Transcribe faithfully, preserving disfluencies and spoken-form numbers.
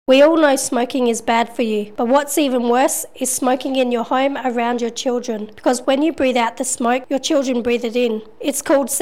We all know smoking is bad for you, but what's even worse is smoking in your home around your children, because when you breathe out the smoke, your children breathe it in. It's called